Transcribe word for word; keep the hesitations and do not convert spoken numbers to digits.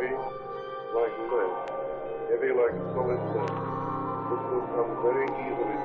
heavy like lead, heavy like solid lead. This will come very easily